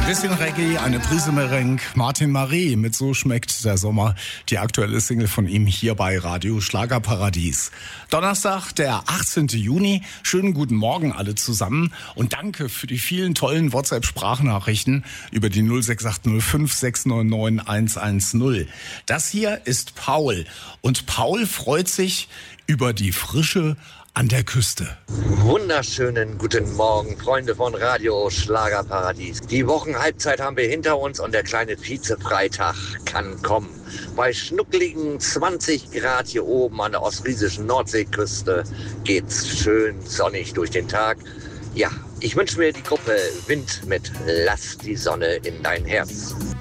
bisschen Reggae, eine Prise Merengue. Martin Marie mit So schmeckt der Sommer. Die aktuelle Single von ihm hier bei Radio Schlagerparadies. Donnerstag, der 18. Juni. Schönen guten Morgen alle zusammen. Und danke für die vielen tollen WhatsApp-Sprachnachrichten über die 06805 699 110. Das hier ist Paul. Und Paul freut sich über die Frische an der Küste. Wunderschönen guten Morgen, Freunde von Radio Schlagerparadies. Die Wochenhalbzeit haben wir hinter uns und der kleine Vize-Freitag kann kommen. Bei schnuckligen 20 Grad hier oben an der ostfriesischen Nordseeküste geht's schön sonnig durch den Tag. Ja, ich wünsche mir die Gruppe Wind mit Lass die Sonne in dein Herz.